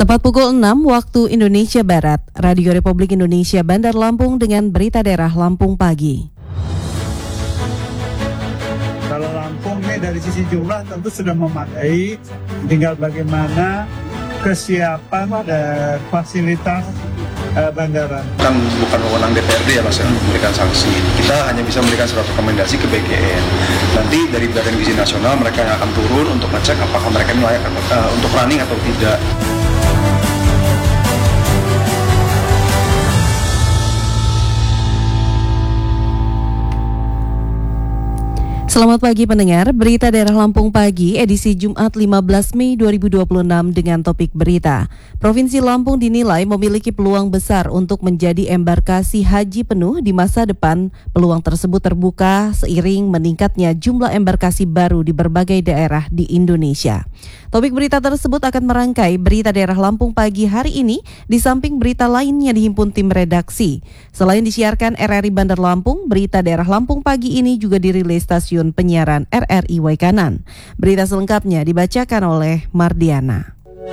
Tepat pukul 6 waktu Indonesia Barat, Radio Republik Indonesia Bandar Lampung dengan berita daerah Lampung pagi. Kalau Lampung ini dari sisi jumlah tentu sudah memadai, tinggal bagaimana kesiapan dan fasilitas bandara. Bukan wewenang DPRD ya Mas, memberikan sanksi. Kita hanya bisa memberikan surat rekomendasi ke BGN. Nanti dari Badan Gizi Nasional mereka yang akan turun untuk ngecek apakah mereka ini layak untuk running atau tidak. Selamat pagi pendengar, berita daerah Lampung pagi edisi Jumat 15 Mei 2026 dengan topik berita. Provinsi Lampung dinilai memiliki peluang besar untuk menjadi embarkasi haji penuh di masa depan. Peluang tersebut terbuka seiring meningkatnya jumlah embarkasi baru di berbagai daerah di Indonesia. Topik berita tersebut akan merangkai berita daerah Lampung pagi hari ini di samping berita lainnya dihimpun tim redaksi. Selain disiarkan RRI Bandar Lampung, berita daerah Lampung pagi ini juga dirilis stasiun penyiaran RRI Waikanan. Berita selengkapnya dibacakan oleh Mardiana.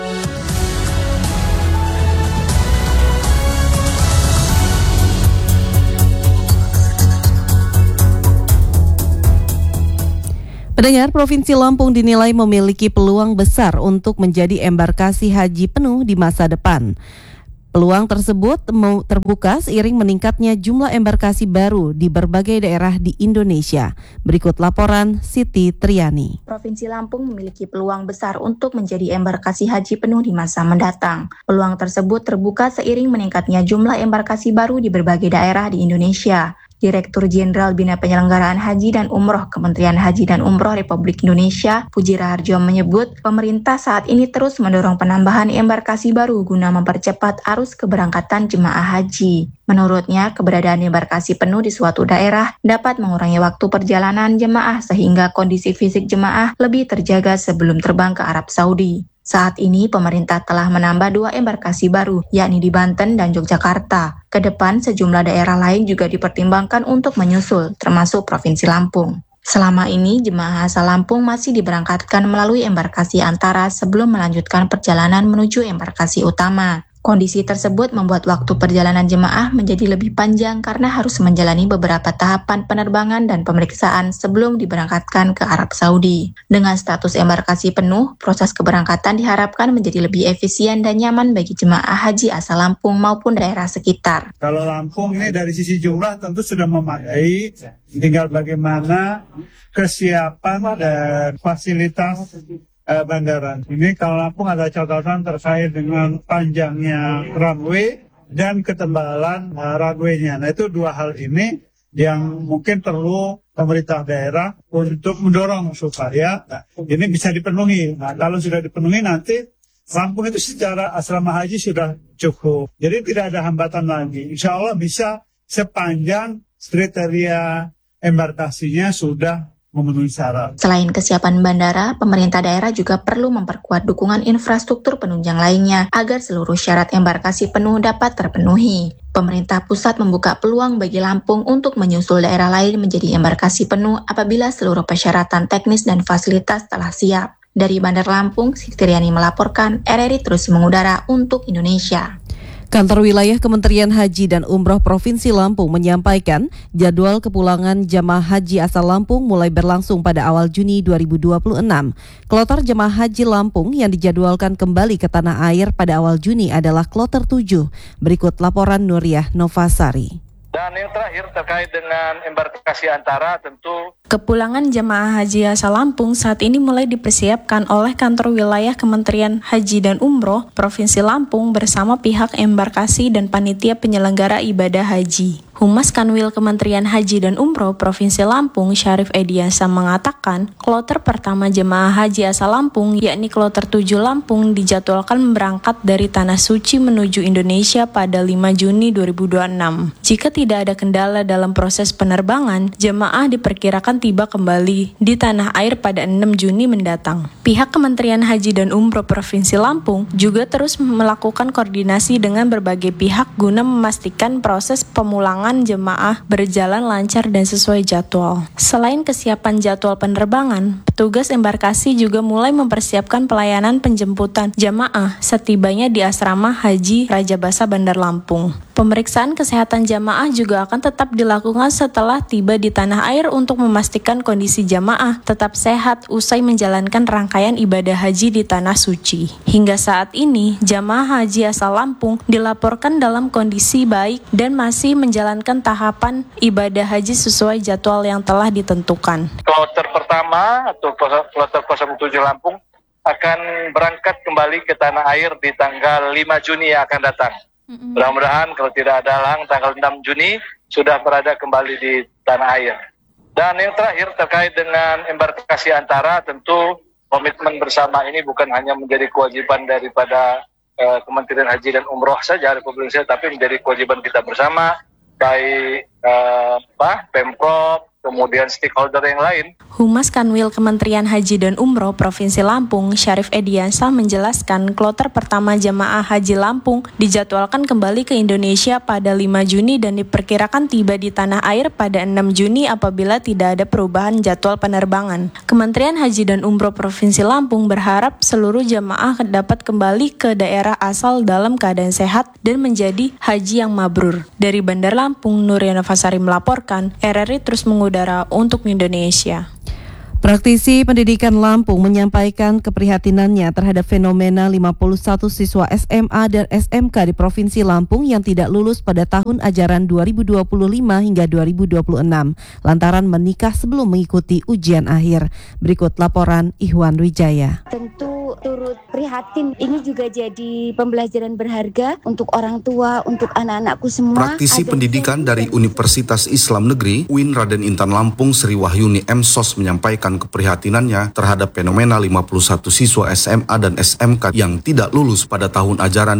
Pendengar, Provinsi Lampung dinilai memiliki peluang besar untuk menjadi embarkasi haji penuh di masa depan. Peluang tersebut terbuka seiring meningkatnya jumlah embarkasi baru di berbagai daerah di Indonesia. Berikut laporan Siti Triani. Provinsi Lampung memiliki peluang besar untuk menjadi embarkasi haji penuh di masa mendatang. Peluang tersebut terbuka seiring meningkatnya jumlah embarkasi baru di berbagai daerah di Indonesia. Direktur Jenderal Bina Penyelenggaraan Haji dan Umroh Kementerian Haji dan Umroh Republik Indonesia, Puji Raharjo menyebut, pemerintah saat ini terus mendorong penambahan embarkasi baru guna mempercepat arus keberangkatan jemaah haji. Menurutnya, keberadaan embarkasi penuh di suatu daerah dapat mengurangi waktu perjalanan jemaah sehingga kondisi fisik jemaah lebih terjaga sebelum terbang ke Arab Saudi. Saat ini, pemerintah telah menambah 2 embarkasi baru, yakni di Banten dan Yogyakarta. Kedepan, sejumlah daerah lain juga dipertimbangkan untuk menyusul, termasuk Provinsi Lampung. Selama ini, jemaah asal Lampung masih diberangkatkan melalui embarkasi antara sebelum melanjutkan perjalanan menuju embarkasi utama. Kondisi tersebut membuat waktu perjalanan jemaah menjadi lebih panjang karena harus menjalani beberapa tahapan penerbangan dan pemeriksaan sebelum diberangkatkan ke Arab Saudi. Dengan status embarkasi penuh, proses keberangkatan diharapkan menjadi lebih efisien dan nyaman bagi jemaah haji asal Lampung maupun daerah sekitar. Kalau Lampung ini dari sisi jumlah tentu sudah memadai, tinggal bagaimana kesiapan dan fasilitas bandara. Ini kalau Lampung ada catatan terkait dengan panjangnya runway dan ketebalan runway-nya. Nah, itu 2 hal ini yang mungkin perlu pemerintah daerah untuk mendorong supaya ini bisa dipenuhi. Nah, kalau sudah dipenuhi nanti Lampung itu secara asrama haji sudah cukup. Jadi tidak ada hambatan lagi. Insya Allah bisa sepanjang kriteria embarkasinya sudah memenuhi syarat. Selain kesiapan bandara, pemerintah daerah juga perlu memperkuat dukungan infrastruktur penunjang lainnya agar seluruh syarat embarkasi penuh dapat terpenuhi. Pemerintah pusat membuka peluang bagi Lampung untuk menyusul daerah lain menjadi embarkasi penuh apabila seluruh persyaratan teknis dan fasilitas telah siap. Dari Bandar Lampung, Siti Triani melaporkan, RRI terus mengudara untuk Indonesia. Kantor Wilayah Kementerian Haji dan Umroh Provinsi Lampung menyampaikan jadwal kepulangan jemaah haji asal Lampung mulai berlangsung pada awal Juni 2026. Kloter jemaah haji Lampung yang dijadwalkan kembali ke tanah air pada awal Juni adalah kloter 7. Berikut laporan Nuriyah Novasari. Dan yang terakhir terkait dengan embarkasi antara tentu kepulangan jemaah haji asal Lampung saat ini mulai dipersiapkan oleh Kantor Wilayah Kementerian Haji dan Umroh Provinsi Lampung bersama pihak embarkasi dan panitia penyelenggara ibadah haji. Humas Kanwil Kementerian Haji dan Umroh Provinsi Lampung, Syarif Ediasa mengatakan, kloter pertama jemaah haji asal Lampung, yakni kloter 7 Lampung, dijadwalkan berangkat dari Tanah Suci menuju Indonesia pada 5 Juni 2026. Jika tidak tidak ada kendala dalam proses penerbangan, jemaah diperkirakan tiba kembali di tanah air pada 6 Juni mendatang. Pihak Kementerian Haji dan Umroh Provinsi Lampung juga terus melakukan koordinasi dengan berbagai pihak guna memastikan proses pemulangan jemaah berjalan lancar dan sesuai jadwal. Selain kesiapan jadwal penerbangan, petugas embarkasi juga mulai mempersiapkan pelayanan penjemputan jemaah setibanya di Asrama Haji Raja Basa Bandar Lampung. Pemeriksaan kesehatan jamaah juga akan tetap dilakukan setelah tiba di tanah air untuk memastikan kondisi jamaah tetap sehat usai menjalankan rangkaian ibadah haji di Tanah Suci. Hingga saat ini, jamaah haji asal Lampung dilaporkan dalam kondisi baik dan masih menjalankan tahapan ibadah haji sesuai jadwal yang telah ditentukan. Kloter pertama atau kloter 07 Lampung akan berangkat kembali ke tanah air di tanggal 5 Juni yang akan datang. Mudah-mudahan kalau tidak ada halang tanggal 6 Juni sudah berada kembali di tanah air. Dan yang terakhir terkait dengan embarkasi antara, tentu komitmen bersama ini bukan hanya menjadi kewajiban daripada Kementerian Haji dan Umroh saja Republik Indonesia, tapi menjadi kewajiban kita bersama, baik Pemprov, kemudian stakeholder yang lain. Humas Kanwil Kementerian Haji dan Umroh Provinsi Lampung, Syarif Ediansah menjelaskan kloter pertama jamaah haji Lampung dijadwalkan kembali ke Indonesia pada 5 Juni dan diperkirakan tiba di tanah air pada 6 Juni apabila tidak ada perubahan jadwal penerbangan. Kementerian Haji dan Umroh Provinsi Lampung berharap seluruh jamaah dapat kembali ke daerah asal dalam keadaan sehat dan menjadi haji yang mabrur. Dari Bandar Lampung, Nuriana Fasari melaporkan, RRI terus mengudara untuk Indonesia. Praktisi pendidikan Lampung menyampaikan keprihatinannya terhadap fenomena 51 siswa SMA dan SMK di Provinsi Lampung yang tidak lulus pada tahun ajaran 2025 hingga 2026 lantaran menikah sebelum mengikuti ujian akhir. Berikut laporan Ihwan Wijaya. Tentu turut prihatin, ini juga jadi pembelajaran berharga untuk orang tua, untuk anak-anakku semua. Praktisi pendidikan dari Universitas Islam Negeri UIN Raden Intan Lampung Sri Wahyuni M.Sos menyampaikan keprihatinannya terhadap fenomena 51 siswa SMA dan SMK yang tidak lulus pada tahun ajaran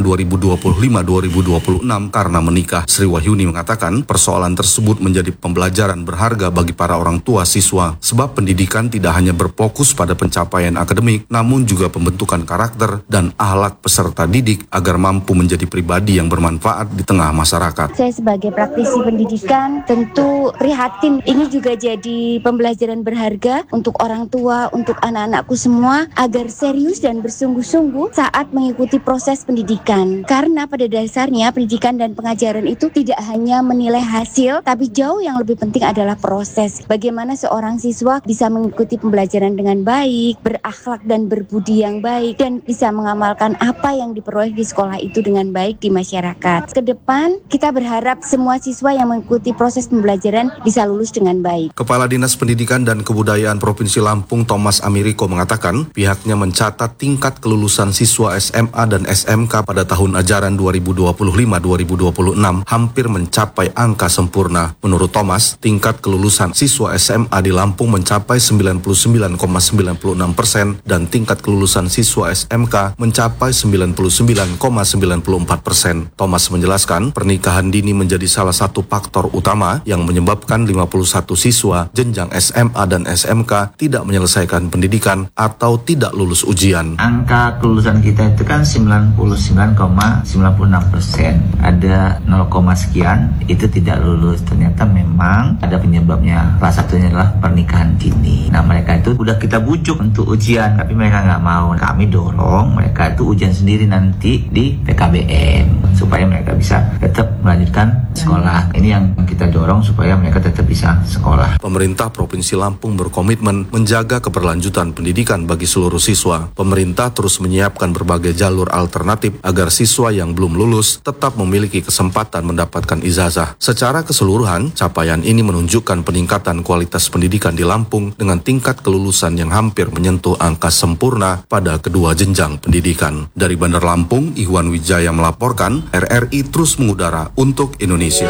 2025-2026 karena menikah. Sri Wahyuni mengatakan persoalan tersebut menjadi pembelajaran berharga bagi para orang tua siswa, sebab pendidikan tidak hanya berfokus pada pencapaian akademik, namun juga pembentukan karakter dan akhlak peserta didik agar mampu menjadi pribadi yang bermanfaat di tengah masyarakat. Saya sebagai praktisi pendidikan tentu prihatin, ini juga jadi pembelajaran berharga untuk orang tua, untuk anak-anakku semua agar serius dan bersungguh-sungguh saat mengikuti proses pendidikan. Karena pada dasarnya pendidikan dan pengajaran itu tidak hanya menilai hasil, tapi jauh yang lebih penting adalah proses. Bagaimana seorang siswa bisa mengikuti pembelajaran dengan baik, berakhlak dan berbudi yang baik, dan bisa mengamalkan apa yang diperoleh di sekolah itu dengan baik di masyarakat. Kedepan kita berharap semua siswa yang mengikuti proses pembelajaran bisa lulus dengan baik. Kepala Dinas Pendidikan dan Kebudayaan Provinsi Lampung Thomas Amiriko mengatakan pihaknya mencatat tingkat kelulusan siswa SMA dan SMK pada tahun ajaran 2025-2026 hampir mencapai angka sempurna. Menurut Thomas, tingkat kelulusan siswa SMA di Lampung mencapai 99,96% dan tingkat kelulusan siswa SMK mencapai 99,94%. Thomas menjelaskan pernikahan dini menjadi salah satu faktor utama yang menyebabkan 51 siswa jenjang SMA dan SMK tidak menyelesaikan pendidikan atau tidak lulus ujian. Angka kelulusan kita itu kan 99,96%. Ada 0, sekian itu tidak lulus. Ternyata memang ada penyebabnya. Salah satunya adalah pernikahan dini. Nah, mereka itu udah kita bujuk untuk ujian, tapi mereka nggak mau. Kami dorong mereka itu ujian sendiri nanti di PKBM supaya mereka bisa tetap melanjutkan sekolah. Ini yang kita dorong supaya mereka tetap bisa sekolah. Pemerintah Provinsi Lampung berkomitmen menjaga keberlanjutan pendidikan bagi seluruh siswa. Pemerintah terus menyiapkan berbagai jalur alternatif agar siswa yang belum lulus tetap memiliki kesempatan mendapatkan ijazah. Secara keseluruhan, capaian ini menunjukkan peningkatan kualitas pendidikan di Lampung dengan tingkat kelulusan yang hampir menyentuh angka sempurna pada kedua jenjang pendidikan. Dari Bandar Lampung, Ihwan Wijaya melaporkan, RRI terus mengudara untuk Indonesia.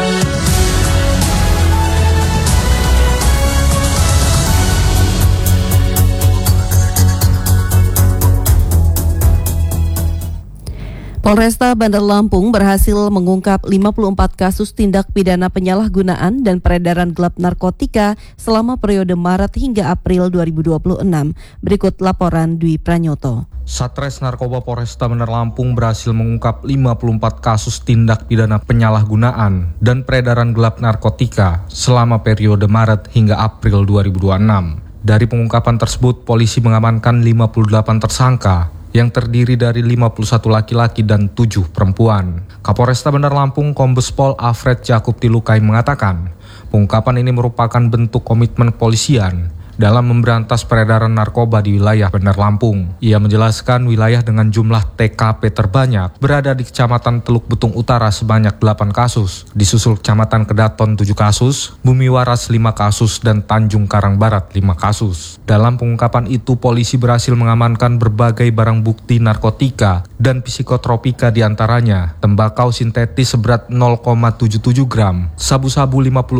Polresta Bandar Lampung berhasil mengungkap 54 kasus tindak pidana penyalahgunaan dan peredaran gelap narkotika selama periode Maret hingga April 2026. Berikut laporan Dwi Pranyoto. Satres Narkoba Polresta Bandar Lampung berhasil mengungkap 54 kasus tindak pidana penyalahgunaan dan peredaran gelap narkotika selama periode Maret hingga April 2026. Dari pengungkapan tersebut, polisi mengamankan 58 tersangka yang terdiri dari 51 laki-laki dan 7 perempuan. Kapolresta Bandar Lampung Kombes Pol Alfred Jakub Tilukai mengatakan, pengungkapan ini merupakan bentuk komitmen kepolisian dalam memberantas peredaran narkoba di wilayah Bandar Lampung. Ia menjelaskan wilayah dengan jumlah TKP terbanyak berada di Kecamatan Teluk Betung Utara sebanyak 8 kasus, disusul Kecamatan Kedaton 7 kasus, Bumi Waras 5 kasus, dan Tanjung Karang Barat 5 kasus. Dalam pengungkapan itu, polisi berhasil mengamankan berbagai barang bukti narkotika dan psikotropika diantaranya tembakau sintetis seberat 0,77 gram, sabu-sabu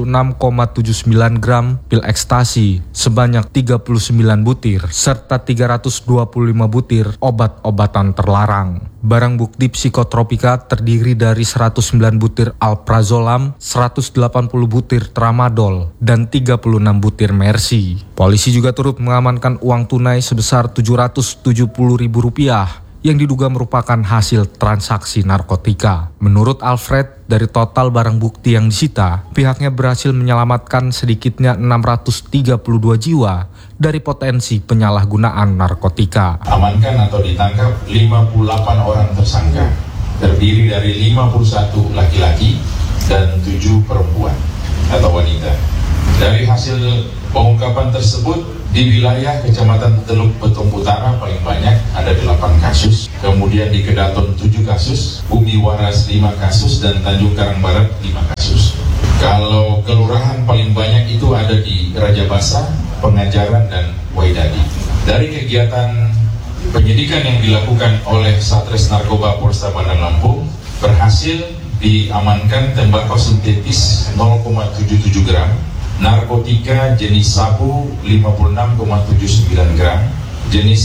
56,79 gram, pil ekstasi sebanyak 39 butir, serta 325 butir obat-obatan terlarang. Barang bukti psikotropika terdiri dari 109 butir alprazolam, 180 butir tramadol, dan 36 butir mercy. Polisi juga turut mengamankan uang tunai sebesar Rp770.000 yang diduga merupakan hasil transaksi narkotika. Menurut Alfred, dari total barang bukti yang disita, pihaknya berhasil menyelamatkan sedikitnya 632 jiwa dari potensi penyalahgunaan narkotika. Amankan atau ditangkap 58 orang tersangka, terdiri dari 51 laki-laki dan 7 perempuan atau wanita. Dari hasil pengungkapan tersebut, di wilayah Kecamatan Teluk Betung Utara paling banyak ada 8 kasus, kemudian di Kedaton 7 kasus, Bumi Waras 5 kasus, dan Tanjung Karang Barat 5 kasus. Kalau kelurahan paling banyak itu ada di Raja Basa, Pengajaran, dan Waidadi. Dari kegiatan penyidikan yang dilakukan oleh Satres Narkoba Polresta Bandar Lampung, berhasil diamankan tembakau sintetis 0,77 gram, narkotika jenis sabu 56,79 gram, jenis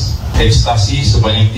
ekstasi sebanyak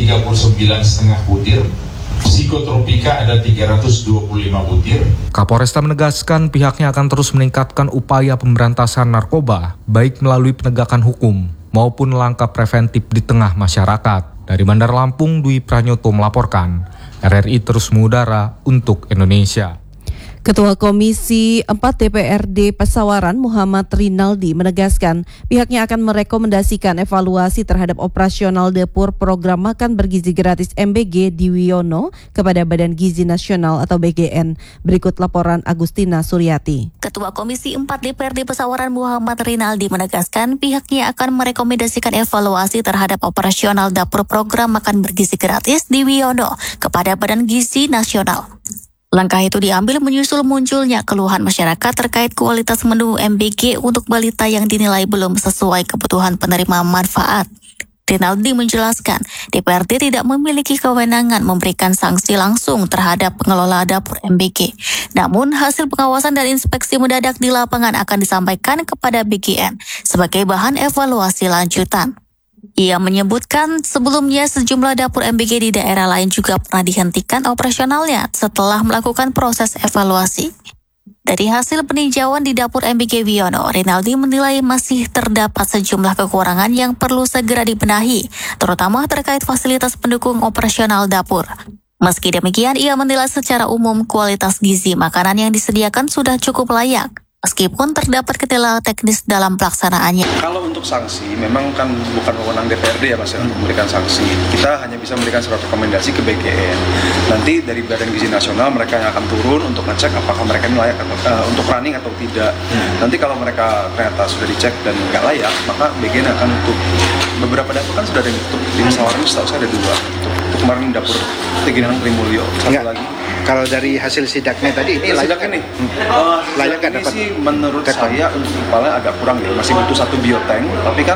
39,5 butir, psikotropika ada 325 butir. Kapolresta menegaskan pihaknya akan terus meningkatkan upaya pemberantasan narkoba, baik melalui penegakan hukum maupun langkah preventif di tengah masyarakat. Dari Bandar Lampung, Dwi Pranyoto melaporkan, RRI terus mengudara untuk Indonesia. Ketua Komisi 4 DPRD Pesawaran Muhammad Rinaldi menegaskan pihaknya akan merekomendasikan evaluasi terhadap operasional dapur program makan bergizi gratis MBG di Wiono kepada Badan Gizi Nasional atau BGN. Berikut laporan Agustina Suryati. Ketua Komisi 4 DPRD Pesawaran Muhammad Rinaldi menegaskan pihaknya akan merekomendasikan evaluasi terhadap operasional dapur program makan bergizi gratis di Wiono kepada Badan Gizi Nasional. Langkah itu diambil menyusul munculnya keluhan masyarakat terkait kualitas menu MBG untuk balita yang dinilai belum sesuai kebutuhan penerima manfaat. Rinaldi menjelaskan, DPRD tidak memiliki kewenangan memberikan sanksi langsung terhadap pengelola dapur MBG. Namun, hasil pengawasan dan inspeksi mendadak di lapangan akan disampaikan kepada BGN sebagai bahan evaluasi lanjutan. Ia menyebutkan sebelumnya sejumlah dapur MBG di daerah lain juga pernah dihentikan operasionalnya setelah melakukan proses evaluasi. Dari hasil peninjauan di dapur MBG Wiono, Rinaldi menilai masih terdapat sejumlah kekurangan yang perlu segera dibenahi, terutama terkait fasilitas pendukung operasional dapur. Meski demikian, ia menilai secara umum kualitas gizi makanan yang disediakan sudah cukup layak, meskipun terdapat kendala teknis dalam pelaksanaannya. Kalau untuk sanksi, memang kan bukan wewenang DPRD ya Mas, untuk memberikan sanksi. Kita hanya bisa memberikan surat rekomendasi ke BGN. Nanti dari Badan Gizi Nasional mereka yang akan turun untuk ngecek apakah mereka ini layak untuk running atau tidak. Nanti kalau mereka ternyata sudah dicek dan nggak layak, maka BGN akan tutup. Beberapa dapur kan sudah ada yang tutup. Di Pesawaran setahu saya ada 2. Itu kemarin dapur Teginangan Trimulyo, satu lagi. Kalau dari hasil sidaknya tadi ini layak nih. Layak kan ini dapat? Sih menurut saya untuk kepala agak kurang ya, masih butuh 1 biotank, tapi kan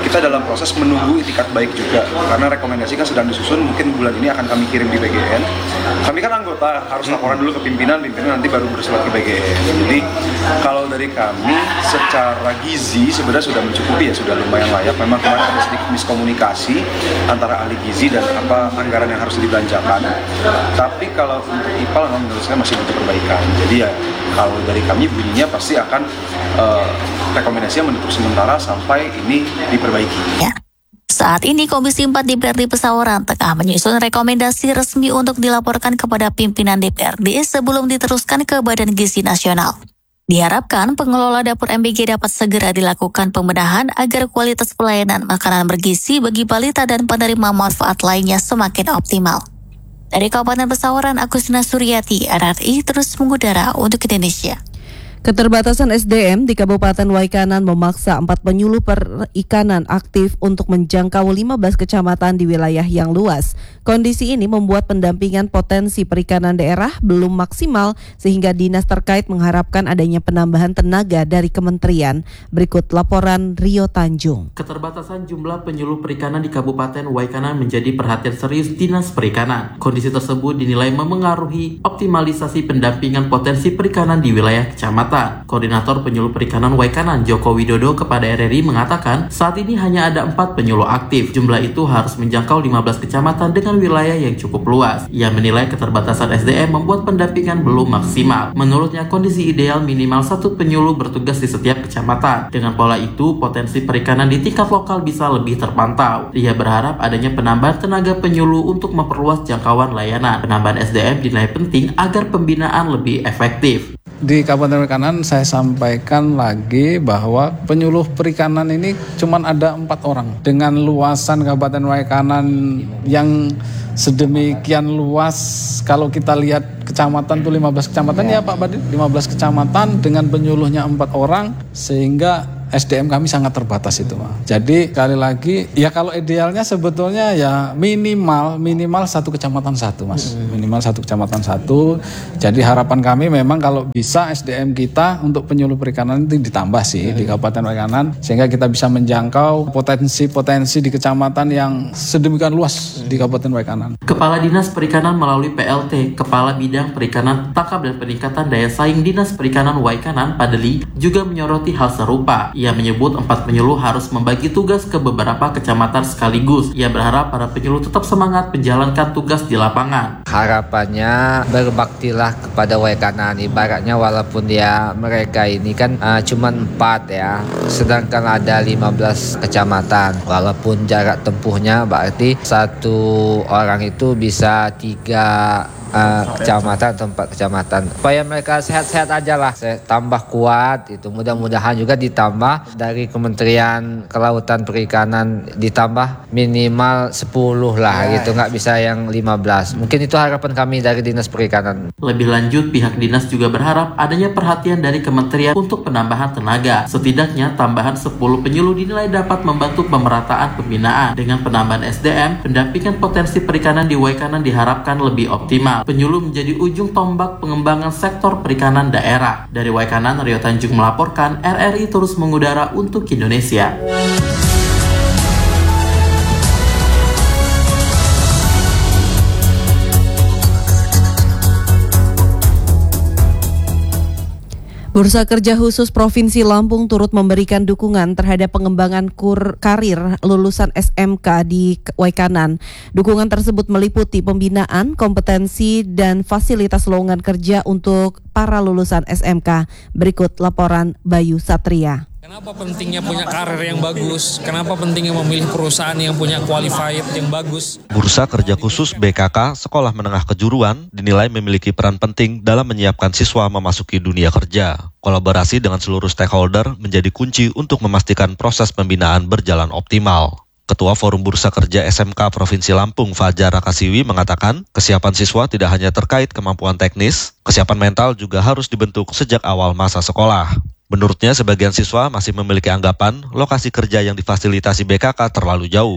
kita dalam proses menunggu itikat baik juga, karena rekomendasi kan sedang disusun, mungkin bulan ini akan kami kirim di BGN. Kami kan anggota, harus laporan dulu ke pimpinan nanti baru bersurat ke BGN. Jadi kalau dari kami secara gizi sebenarnya sudah mencukupi ya, sudah lumayan layak. Memang kemarin ada sedikit miskomunikasi antara ahli gizi dan apa anggaran yang harus dibelanjakan. Tapi kalau untuk IPA memang menurut saya masih butuh perbaikan. Jadi ya kalau dari kami bunyinya pasti akan rekomendasinya menutup sementara sampai ini diperbaiki. Ya. Saat ini Komisi 4 DPRD Pesawaran tengah menyusun rekomendasi resmi untuk dilaporkan kepada pimpinan DPRD sebelum diteruskan ke Badan Gizi Nasional. Diharapkan pengelola dapur MBG dapat segera dilakukan pembenahan agar kualitas pelayanan makanan bergizi bagi balita dan penerima manfaat lainnya semakin optimal. Dari Kabupaten Pesawaran, Agustina Suryati, RRI terus mengudara untuk Indonesia. Keterbatasan SDM di Kabupaten Waikanan memaksa 4 penyuluh perikanan aktif untuk menjangkau 15 kecamatan di wilayah yang luas. Kondisi ini membuat pendampingan potensi perikanan daerah belum maksimal sehingga dinas terkait mengharapkan adanya penambahan tenaga dari kementerian. Berikut laporan Rio Tanjung. Keterbatasan jumlah penyuluh perikanan di Kabupaten Waikanan menjadi perhatian serius Dinas Perikanan. Kondisi tersebut dinilai memengaruhi optimalisasi pendampingan potensi perikanan di wilayah kecamatan. Koordinator Penyuluh Perikanan Waikanan Joko Widodo kepada RRI mengatakan saat ini hanya ada 4 penyuluh aktif. Jumlah itu harus menjangkau 15 kecamatan dengan wilayah yang cukup luas. Ia menilai keterbatasan SDM membuat pendampingan belum maksimal. Menurutnya kondisi ideal minimal 1 penyuluh bertugas di setiap kecamatan. Dengan pola itu potensi perikanan di tingkat lokal bisa lebih terpantau. Ia berharap adanya penambahan tenaga penyuluh untuk memperluas jangkauan layanan. Penambahan SDM dinilai penting agar pembinaan lebih efektif. Di Kabupaten Waikanan saya sampaikan lagi bahwa penyuluh perikanan ini cuma ada 4 orang. Dengan luasan Kabupaten Waikanan yang sedemikian luas, kalau kita lihat kecamatan itu 15 kecamatan ya Pak Badin, 15 kecamatan dengan penyuluhnya 4 orang, sehingga SDM kami sangat terbatas itu, Pak. Jadi sekali lagi ya kalau idealnya sebetulnya ya minimal 1 kecamatan 1, Mas. Minimal 1 kecamatan 1. Jadi harapan kami memang kalau bisa SDM kita untuk penyuluh perikanan itu ditambah sih di Kabupaten Waikanan sehingga kita bisa menjangkau potensi-potensi di kecamatan yang sedemikian luas di Kabupaten Waikanan. Kepala Dinas Perikanan melalui PLT, Kepala Bidang Perikanan Tangkap dan Peningkatan Daya Saing Dinas Perikanan Waikanan Padeli juga menyoroti hal serupa. Ia menyebut 4 penyuluh harus membagi tugas ke beberapa kecamatan sekaligus. Ia berharap para penyuluh tetap semangat menjalankan tugas di lapangan. Harapannya berbaktilah kepada Waikanan. Ibaratnya walaupun mereka ini kan cuma 4 ya, sedangkan ada 15 kecamatan. Walaupun jarak tempuhnya berarti 1 orang itu bisa 3 kecamatan atau 4 kecamatan. Supaya mereka sehat-sehat aja lah, tambah kuat itu. Mudah-mudahan juga ditambah dari Kementerian Kelautan Perikanan ditambah minimal 10 lah gitu, nggak bisa yang 15. Mungkin itu harapan kami dari Dinas Perikanan. Lebih lanjut, pihak dinas juga berharap adanya perhatian dari kementerian untuk penambahan tenaga. Setidaknya tambahan 10 penyuluh dinilai dapat membantu pemerataan pembinaan. Dengan penambahan SDM, pendampingan potensi perikanan di Waikanan diharapkan lebih optimal. Penyuluh menjadi ujung tombak pengembangan sektor perikanan daerah. Dari Waikanan, Rio Tanjung melaporkan, RRI terus mengudara untuk Indonesia. Bursa Kerja Khusus Provinsi Lampung turut memberikan dukungan terhadap pengembangan karir lulusan SMK di Waikanan. Dukungan tersebut meliputi pembinaan, kompetensi, dan fasilitas lowongan kerja untuk para lulusan SMK. Berikut laporan Bayu Satria. Kenapa pentingnya punya karir yang bagus? Kenapa pentingnya memilih perusahaan yang punya qualified yang bagus? Bursa Kerja Khusus BKK Sekolah Menengah Kejuruan dinilai memiliki peran penting dalam menyiapkan siswa memasuki dunia kerja. Kolaborasi dengan seluruh stakeholder menjadi kunci untuk memastikan proses pembinaan berjalan optimal. Ketua Forum Bursa Kerja SMK Provinsi Lampung, Fajar Rakasiwi, mengatakan kesiapan siswa tidak hanya terkait kemampuan teknis, kesiapan mental juga harus dibentuk sejak awal masa sekolah. Menurutnya, sebagian siswa masih memiliki anggapan lokasi kerja yang difasilitasi BKK terlalu jauh.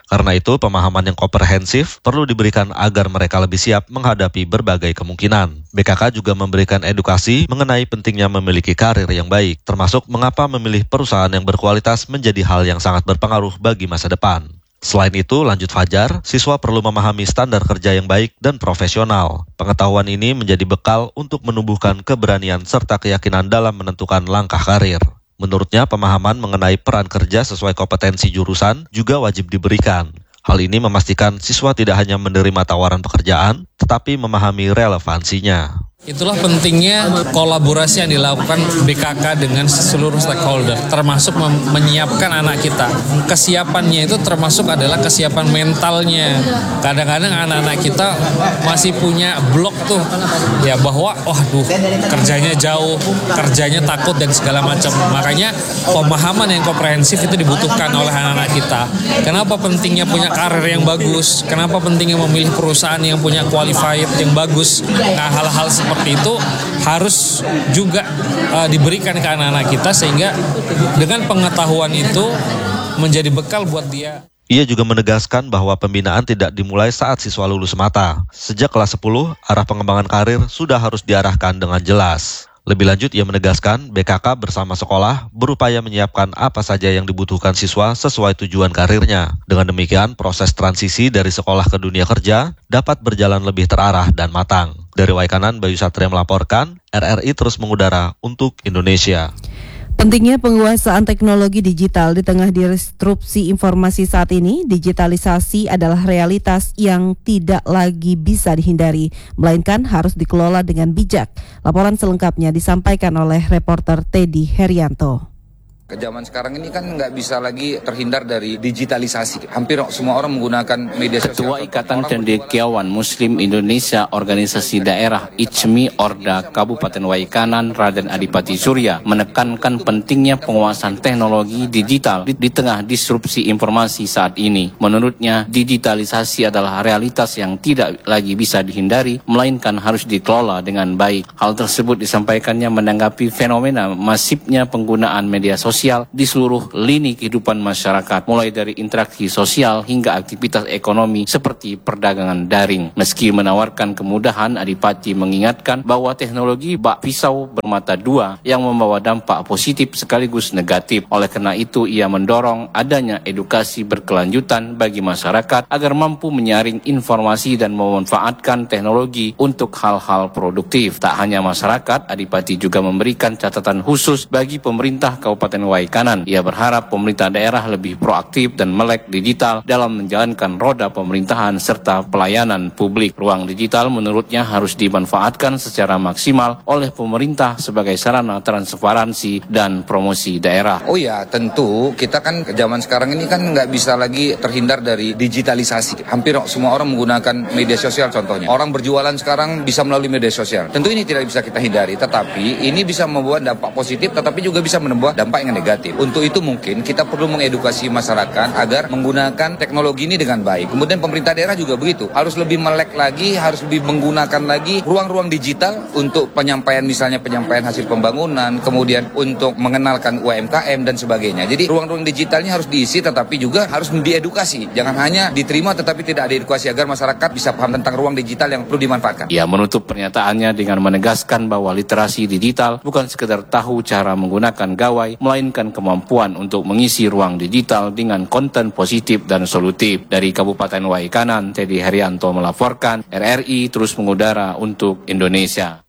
Karena itu, pemahaman yang komprehensif perlu diberikan agar mereka lebih siap menghadapi berbagai kemungkinan. BKK juga memberikan edukasi mengenai pentingnya memiliki karir yang baik, termasuk mengapa memilih perusahaan yang berkualitas menjadi hal yang sangat berpengaruh bagi masa depan. Selain itu, lanjut Fajar, siswa perlu memahami standar kerja yang baik dan profesional. Pengetahuan ini menjadi bekal untuk menumbuhkan keberanian serta keyakinan dalam menentukan langkah karir. Menurutnya, pemahaman mengenai peran kerja sesuai kompetensi jurusan juga wajib diberikan. Hal ini memastikan siswa tidak hanya menerima tawaran pekerjaan, tetapi memahami relevansinya. Itulah pentingnya kolaborasi yang dilakukan BKK dengan seluruh stakeholder, termasuk menyiapkan anak kita. Kesiapannya itu termasuk adalah kesiapan mentalnya. Kadang-kadang anak-anak kita masih punya blok tuh, ya bahwa kerjanya jauh, kerjanya takut dan segala macam. Makanya pemahaman yang komprehensif itu dibutuhkan oleh anak-anak kita. Kenapa pentingnya punya karir yang bagus? Kenapa pentingnya memilih perusahaan yang punya qualified yang bagus? Nah, hal-hal seperti itu harus juga diberikan ke anak-anak kita sehingga dengan pengetahuan itu menjadi bekal buat dia. Ia juga menegaskan bahwa pembinaan tidak dimulai saat siswa lulus semata. Sejak kelas 10, arah pengembangan karir sudah harus diarahkan dengan jelas. Lebih lanjut, ia menegaskan BKK bersama sekolah berupaya menyiapkan apa saja yang dibutuhkan siswa sesuai tujuan karirnya. Dengan demikian, proses transisi dari sekolah ke dunia kerja dapat berjalan lebih terarah dan matang. Dari Waikanan, Bayu Satria melaporkan, RRI terus mengudara untuk Indonesia. Pentingnya penguasaan teknologi digital di tengah disrupsi informasi saat ini, digitalisasi adalah realitas yang tidak lagi bisa dihindari, melainkan harus dikelola dengan bijak. Laporan selengkapnya disampaikan oleh reporter Teddy Herianto. Zaman sekarang ini kan nggak bisa lagi terhindar dari digitalisasi. Hampir semua orang menggunakan media sosial. Ketua Ikatan Cendekiawan Muslim Indonesia Organisasi Daerah ICMI Orda Kabupaten Waikanan Raden Adipati Surya menekankan pentingnya penguasaan teknologi digital di tengah disrupsi informasi saat ini. Menurutnya, digitalisasi adalah realitas yang tidak lagi bisa dihindari, melainkan harus dikelola dengan baik. Hal tersebut disampaikannya menanggapi fenomena masifnya penggunaan media sosial di seluruh lini kehidupan masyarakat, mulai dari interaksi sosial hingga aktivitas ekonomi seperti perdagangan daring. Meski menawarkan kemudahan, Adipati mengingatkan bahwa teknologi bak pisau bermata dua yang membawa dampak positif sekaligus negatif. Oleh karena itu, ia mendorong adanya edukasi berkelanjutan bagi masyarakat agar mampu menyaring informasi dan memanfaatkan teknologi untuk hal-hal produktif. Tak hanya masyarakat, Adipati juga memberikan catatan khusus bagi pemerintah Kabupaten Waikanan. Ia berharap pemerintah daerah lebih proaktif dan melek digital dalam menjalankan roda pemerintahan serta pelayanan publik. Ruang digital menurutnya harus dimanfaatkan secara maksimal oleh pemerintah sebagai sarana transparansi dan promosi daerah. Oh ya, tentu kita kan zaman sekarang ini kan nggak bisa lagi terhindar dari digitalisasi. Hampir semua orang menggunakan media sosial contohnya. Orang berjualan sekarang bisa melalui media sosial. Tentu ini tidak bisa kita hindari, tetapi ini bisa membuat dampak positif, tetapi juga bisa membuat dampak yang negatif. Untuk itu mungkin kita perlu mengedukasi masyarakat agar menggunakan teknologi ini dengan baik. Kemudian pemerintah daerah juga begitu, harus lebih melek lagi, harus lebih menggunakan lagi ruang-ruang digital untuk penyampaian, misalnya penyampaian hasil pembangunan, kemudian untuk mengenalkan UMKM dan sebagainya. Jadi ruang-ruang digitalnya harus diisi, tetapi juga harus diedukasi. Jangan hanya diterima tetapi tidak ada edukasi agar masyarakat bisa paham tentang ruang digital yang perlu dimanfaatkan. Ia menutup pernyataannya dengan menegaskan bahwa literasi digital bukan sekedar tahu cara menggunakan gawai, melainkan kemampuan untuk mengisi ruang digital dengan konten positif dan solutif. Dari Kabupaten Waikanan, Teddy Herianto melaporkan, RRI terus mengudara untuk Indonesia.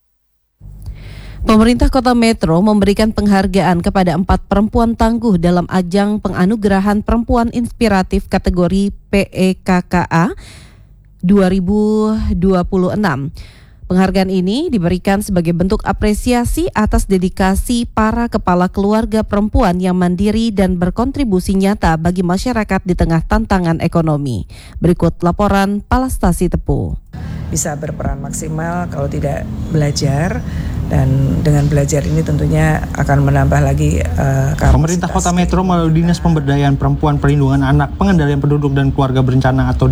Pemerintah Kota Metro memberikan penghargaan kepada 4 perempuan tangguh dalam ajang penganugerahan perempuan inspiratif kategori PEKKA 2026. Penghargaan ini diberikan sebagai bentuk apresiasi atas dedikasi para kepala keluarga perempuan yang mandiri dan berkontribusi nyata bagi masyarakat di tengah tantangan ekonomi. Berikut laporan Palastasi Tepu. Bisa berperan maksimal kalau tidak belajar, Dan dengan belajar ini tentunya akan menambah lagi kapasitas. Pemerintah Kota Metro melalui Dinas Pemberdayaan Perempuan, Perlindungan Anak, Pengendalian Penduduk dan Keluarga Berencana atau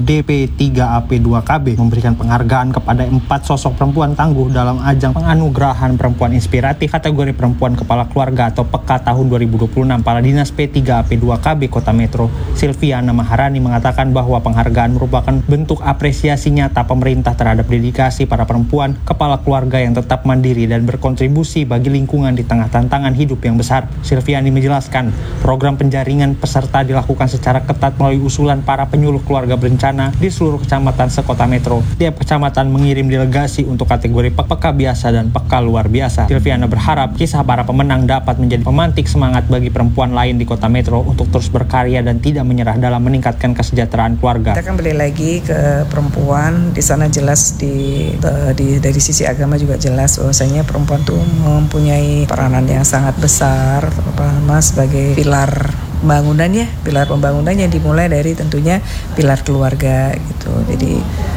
DP3AP2KB memberikan penghargaan kepada 4 sosok perempuan tangguh dalam ajang penganugerahan perempuan inspiratif kategori perempuan kepala keluarga atau PK tahun 2026. Kepala Dinas P3AP2KB Kota Metro, Silviana Maharani, mengatakan bahwa penghargaan merupakan bentuk apresiasi nyata pemerintah terhadap dedikasi para perempuan kepala keluarga yang tetap mandiri dan berkontribusi bagi lingkungan di tengah tantangan hidup yang besar. Silviani menjelaskan, program penjaringan peserta dilakukan secara ketat melalui usulan para penyuluh keluarga berencana di seluruh kecamatan sekota Metro. Tiap kecamatan mengirim delegasi untuk kategori PK biasa dan PK luar biasa. Silviana berharap kisah para pemenang dapat menjadi pemantik semangat bagi perempuan lain di Kota Metro untuk terus berkarya dan tidak menyerah dalam meningkatkan kesejahteraan keluarga. Kita kembali lagi ke perempuan, di sana jelas dari sisi agama juga jelas bahwasanya perempuan tuh mempunyai peranan yang sangat besar, terutama sebagai pilar pembangunan ya, pilar pembangunan yang dimulai dari tentunya pilar keluarga gitu. Jadi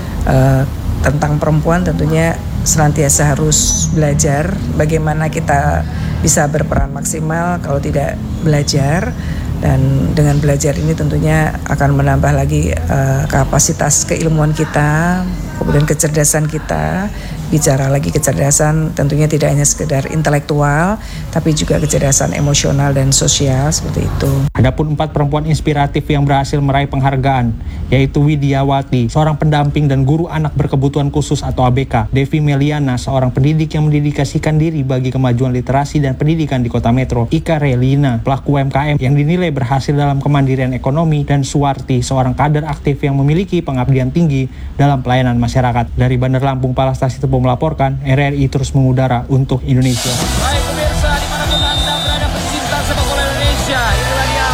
tentang perempuan tentunya senantiasa harus belajar bagaimana kita bisa berperan maksimal kalau tidak belajar, dan dengan belajar ini tentunya akan menambah lagi kapasitas keilmuan kita, kemudian kecerdasan kita. Bicara lagi kecerdasan tentunya tidak hanya sekedar intelektual, tapi juga kecerdasan emosional dan sosial seperti itu. Adapun 4 perempuan inspiratif yang berhasil meraih penghargaan, yaitu Widiawati, seorang pendamping dan guru anak berkebutuhan khusus atau ABK, Devi Meliana, seorang pendidik yang mendedikasikan diri bagi kemajuan literasi dan pendidikan di Kota Metro, Ika Relina, pelaku UMKM yang dinilai berhasil dalam kemandirian ekonomi, dan Suwarti, seorang kader aktif yang memiliki pengabdian tinggi dalam pelayanan masyarakat. Dari Bandar Lampung, Palastasi Tepung melaporkan, RRI terus mengudara untuk Indonesia. Baik pemirsa, dimanapun Anda berada, pecinta sepak bola Indonesia, inilah dia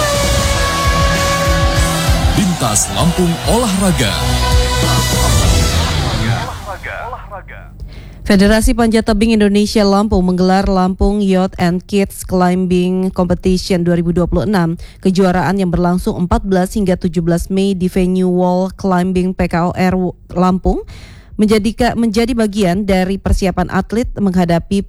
Bintas Lampung Olahraga. Federasi Panjat Tebing Indonesia Lampung menggelar Lampung Youth and Kids Climbing Competition 2026. Kejuaraan yang berlangsung 14 hingga 17 Mei di venue Wall Climbing PKOR Lampung menjadi bagian dari persiapan atlet menghadapi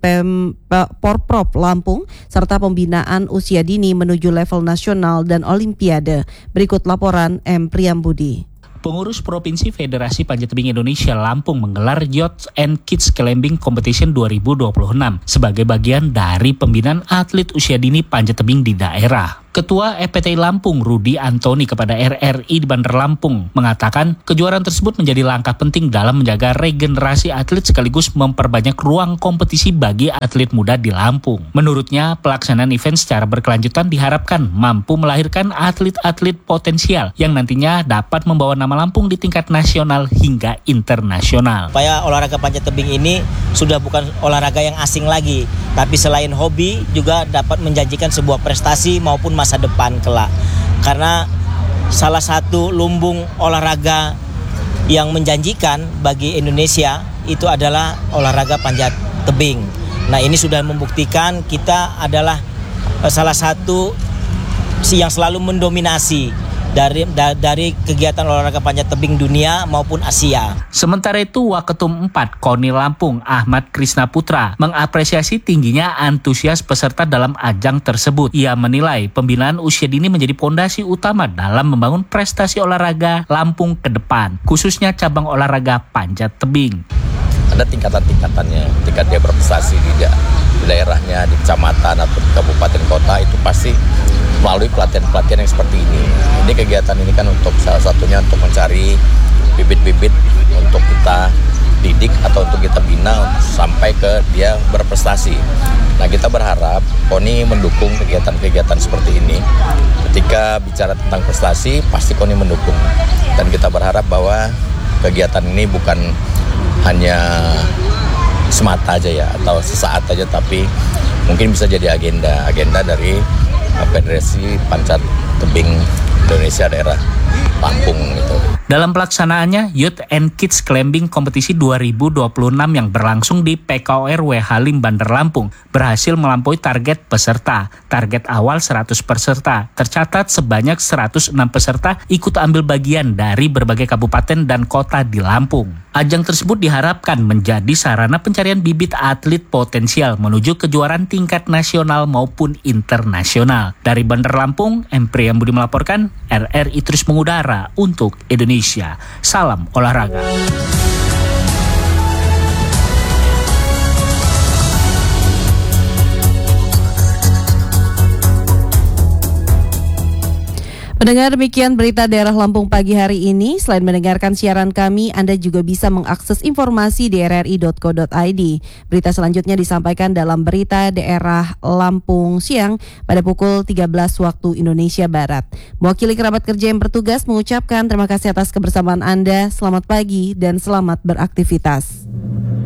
Porprov Lampung serta pembinaan usia dini menuju level nasional dan olimpiade. Berikut laporan M. Priyambudi. Pengurus Provinsi Federasi Panjat Tebing Indonesia Lampung menggelar Youth and Kids Climbing Competition 2026 sebagai bagian dari pembinaan atlet usia dini panjat tebing di daerah. Ketua EPTI Lampung, Rudi Antoni, kepada RRI di Bandar Lampung mengatakan kejuaraan tersebut menjadi langkah penting dalam menjaga regenerasi atlet sekaligus memperbanyak ruang kompetisi bagi atlet muda di Lampung. Menurutnya, pelaksanaan event secara berkelanjutan diharapkan mampu melahirkan atlet-atlet potensial yang nantinya dapat membawa nama Lampung di tingkat nasional hingga internasional. Supaya olahraga panjat tebing ini sudah bukan olahraga yang asing lagi, tapi selain hobi juga dapat menjanjikan sebuah prestasi maupun masa depan kelak. Karena salah satu lumbung olahraga yang menjanjikan bagi Indonesia itu adalah olahraga panjat tebing. Nah, ini sudah membuktikan kita adalah salah satu yang selalu mendominasi dari kegiatan olahraga panjat tebing dunia maupun Asia. Sementara itu, Waketum 4 KONI Lampung Ahmad Krisna Putra mengapresiasi tingginya antusias peserta dalam ajang tersebut. Ia menilai pembinaan usia dini menjadi pondasi utama dalam membangun prestasi olahraga Lampung ke depan, khususnya cabang olahraga panjat tebing. Ada tingkatan-tingkatannya, tingkat dia berprestasi di daerahnya, di kecamatan atau di kabupaten kota, itu pasti melalui pelatihan-pelatihan yang seperti ini. Ini kegiatan ini kan untuk salah satunya untuk mencari bibit-bibit untuk kita didik atau untuk kita bina sampai ke dia berprestasi. Nah, kita berharap KONI mendukung kegiatan-kegiatan seperti ini. Ketika bicara tentang prestasi, pasti KONI mendukung. Dan kita berharap bahwa kegiatan ini bukan hanya semata aja ya, atau sesaat aja, tapi mungkin bisa jadi agenda dari Federasi Panjat Tebing Indonesia daerah. Lampung gitu. Dalam pelaksanaannya, Youth and Kids Climbing Kompetisi 2026 yang berlangsung di PKOR W Halim Bandar Lampung berhasil melampaui target peserta. Target awal 100 peserta. Tercatat sebanyak 106 peserta ikut ambil bagian dari berbagai kabupaten dan kota di Lampung. Ajang tersebut diharapkan menjadi sarana pencarian bibit atlet potensial menuju kejuaraan tingkat nasional maupun internasional. Dari Bandar Lampung, M. Priyambudi melaporkan, RRI terus mengudara untuk Indonesia. Salam olahraga. Pendengar, demikian berita daerah Lampung pagi hari ini. Selain mendengarkan siaran kami, Anda juga bisa mengakses informasi di rri.co.id. Berita selanjutnya disampaikan dalam berita daerah Lampung siang pada pukul 13 waktu Indonesia Barat. Mewakili kerabat kerja yang bertugas mengucapkan terima kasih atas kebersamaan Anda. Selamat pagi dan selamat beraktivitas.